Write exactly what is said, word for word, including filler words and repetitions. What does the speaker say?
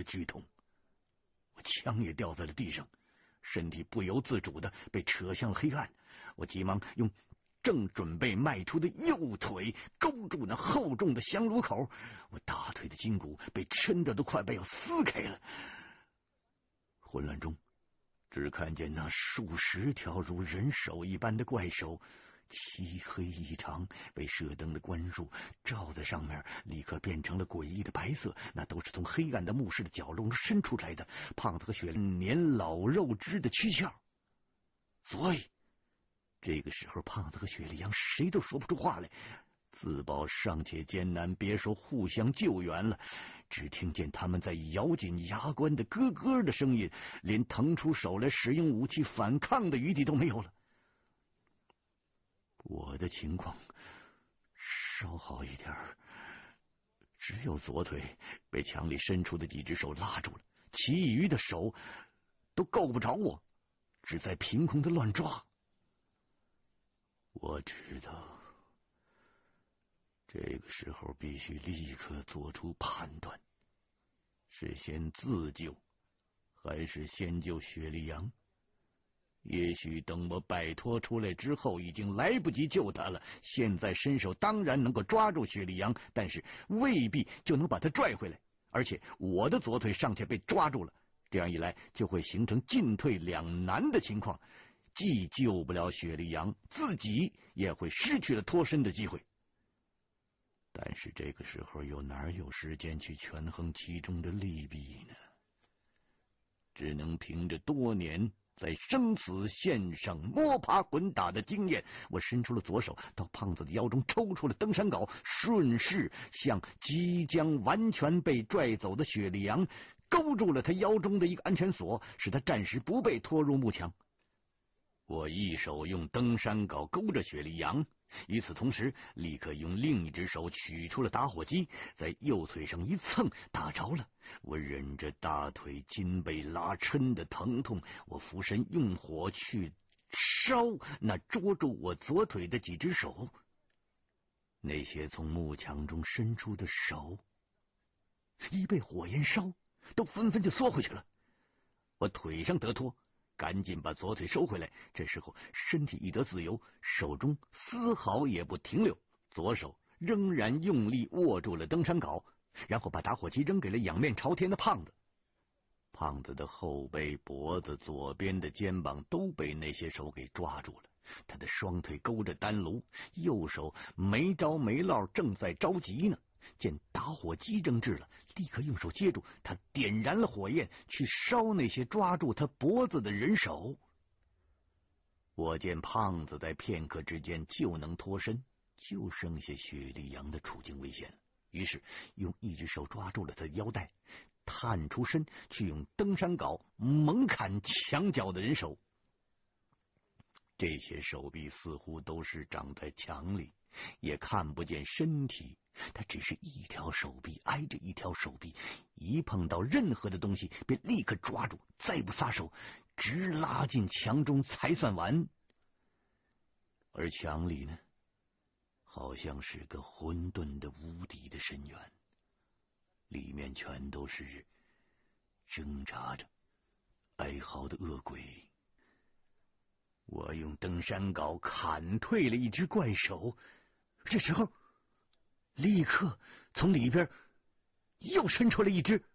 剧痛，我枪也掉在了地上，身体不由自主的被扯向了黑暗。我急忙用正准备迈出的右腿勾住那厚重的香炉口，我大腿的筋骨被抻得都快被要撕开了。混乱中，只看见那数十条如人手一般的怪手，漆黑异常，被射灯的光束照在上面，立刻变成了诡异的白色。那都是从黑暗的墓室的角落中伸出来的胖子和雪莉年老肉质的躯壳。所以这个时候，胖子和雪莉杨谁都说不出话来，自保尚且艰难，别说互相救援了。只听见他们在咬紧牙关的咯咯的声音，连腾出手来使用武器反抗的余地都没有了。我的情况稍好一点，只有左腿被墙里伸出的几只手拉住了，其余的手都够不着我，只在凭空的乱抓。我知道这个时候必须立刻做出判断，是先自救还是先救雪莉杨。也许等我摆脱出来之后已经来不及救他了，现在伸手当然能够抓住雪莉杨，但是未必就能把他拽回来，而且我的左腿尚且被抓住了，这样一来就会形成进退两难的情况，既救不了雪莉杨，自己也会失去了脱身的机会。但是这个时候又哪有时间去权衡其中的利弊呢？只能凭着多年在生死线上摸爬滚打的经验，我伸出了左手，到胖子的腰中抽出了登山镐，顺势向即将完全被拽走的雪莉杨勾住了他腰中的一个安全锁，使他暂时不被拖入幕墙。我一手用登山镐勾着雪莉杨，与此同时立刻用另一只手取出了打火机，在右腿上一蹭，打着了。我忍着大腿筋被拉抻的疼痛，我俯身用火去烧那捉住我左腿的几只手。那些从幕墙中伸出的手一被火焰烧，都纷纷就缩回去了。我腿上得脱，赶紧把左腿收回来，这时候身体一得自由，手中丝毫也不停留，左手仍然用力握住了登山镐，然后把打火机扔给了仰面朝天的胖子。胖子的后背、脖子、左边的肩膀都被那些手给抓住了，他的双腿勾着单炉，右手没着没落，正在着急呢。见打火机扔置了，立刻用手接住，他点燃了火焰，去烧那些抓住他脖子的人手。我见胖子在片刻之间就能脱身，就剩下雪莉杨的处境危险了，于是用一只手抓住了他的腰带，探出身去用登山镐猛砍墙角的人手。这些手臂似乎都是长在墙里，也看不见身体，他只是一条手臂挨着一条手臂，一碰到任何的东西便立刻抓住，再不撒手，直拉进墙中才算完。而墙里呢，好像是个混沌的无底的深渊，里面全都是挣扎着哀嚎的恶鬼。我用登山镐砍退了一只怪手，这时候立刻从里边又伸出了一只。